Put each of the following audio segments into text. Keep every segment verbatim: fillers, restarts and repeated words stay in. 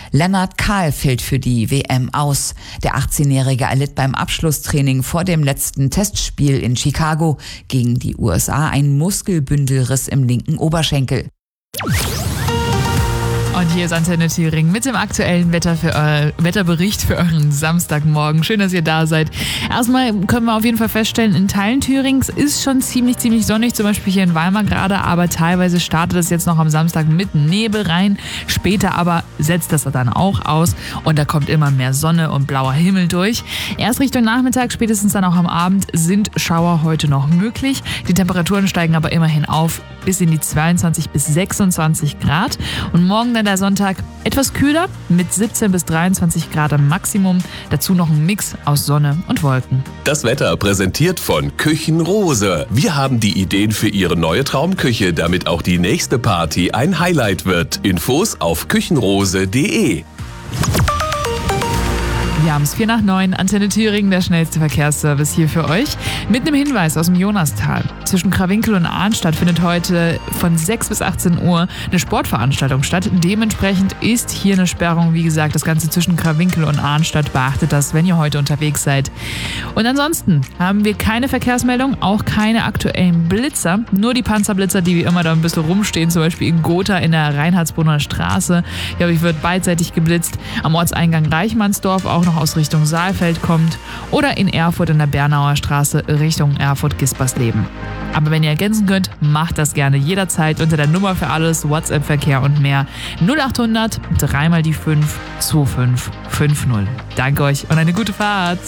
Lennart Kahl fällt für die W M aus. Der achtzehnjährige erlitt beim Abschlusstraining vor dem letzten Testspiel in Chicago gegen die U S A einen Muskelbündelriss im linken Oberschenkel. Und hier ist Antenne Thüringen mit dem aktuellen Wetter für eu- Wetterbericht für euren Samstagmorgen. Schön, dass ihr da seid. Erstmal können wir auf jeden Fall feststellen, in Teilen Thürings ist schon ziemlich, ziemlich sonnig, zum Beispiel hier in Weimar gerade, aber teilweise startet es jetzt noch am Samstag mit Nebel rein. Später aber setzt das dann auch aus und da kommt immer mehr Sonne und blauer Himmel durch. Erst Richtung Nachmittag, spätestens dann auch am Abend, sind Schauer heute noch möglich. Die Temperaturen steigen aber immerhin auf bis in die zweiundzwanzig bis sechsundzwanzig Grad. Und morgen dann der Sonntag etwas kühler mit siebzehn bis dreiundzwanzig Grad am Maximum. Dazu noch ein Mix aus Sonne und Wolken. Das Wetter präsentiert von Küchenrose. Wir haben die Ideen für Ihre neue Traumküche, damit auch die nächste Party ein Highlight wird. Infos auf küchenrose punkt de. Wir haben es vier nach neun, Antenne Thüringen, der schnellste Verkehrsservice hier für euch. Mit einem Hinweis aus dem Jonastal. Zwischen Krawinkel und Arnstadt findet heute von sechs bis achtzehn Uhr eine Sportveranstaltung statt. Dementsprechend ist hier eine Sperrung, wie gesagt, das Ganze zwischen Krawinkel und Arnstadt. Beachtet das, wenn ihr heute unterwegs seid. Und ansonsten haben wir keine Verkehrsmeldung, auch keine aktuellen Blitzer. Nur die Panzerblitzer, die wie immer da ein bisschen rumstehen, zum Beispiel in Gotha in der Reinhardsbrunner Straße. Ja, ich wird beidseitig geblitzt. Am Ortseingang Reichmannsdorf auch noch aus Richtung Saalfeld kommt oder in Erfurt in der Bernauer Straße Richtung Erfurt-Gispersleben. Aber wenn ihr ergänzen könnt, macht das gerne jederzeit unter der Nummer für alles, WhatsApp-Verkehr und mehr null acht hundert drei mal die fünf zwei fünf fünf null. Danke euch und eine gute Fahrt.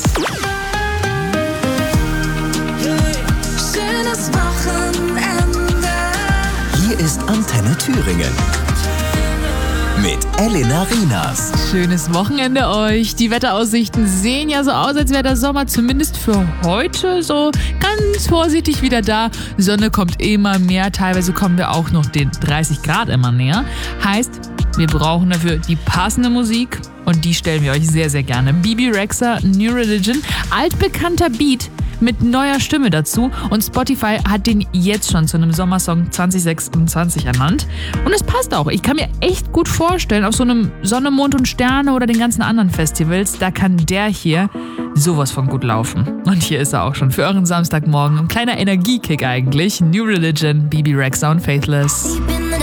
Schönes Wochenende. Hier ist Antenne Thüringen. Mit Elena Rienas. Schönes Wochenende euch. Die Wetteraussichten sehen ja so aus, als wäre der Sommer zumindest für heute so ganz vorsichtig wieder da. Sonne kommt immer mehr, teilweise kommen wir auch noch den dreißig Grad immer näher. Heißt, wir brauchen dafür die passende Musik und die stellen wir euch sehr, sehr gerne. Bebe Rexha, New Religion, altbekannter Beat mit neuer Stimme dazu und Spotify hat den jetzt schon zu einem Sommersong zwanzig sechsundzwanzig ernannt. Und es passt auch. Ich kann mir echt gut vorstellen, auf so einem Sonne, Mond und Sterne oder den ganzen anderen Festivals, da kann der hier sowas von gut laufen. Und hier ist er auch schon für euren Samstagmorgen. Ein kleiner Energiekick eigentlich. New Religion, Bebe Rexha und Faithless.